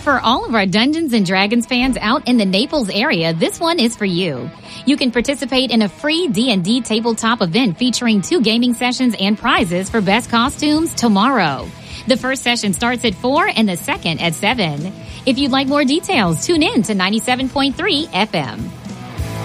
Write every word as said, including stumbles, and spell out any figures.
For all of our Dungeons and Dragons fans out in the Naples area, this one is for you. You can participate in a free D and D tabletop event featuring two gaming sessions and prizes for best costumes tomorrow. The first session starts at four and the second at seven. If you'd like more details, tune in to ninety-seven point three F M.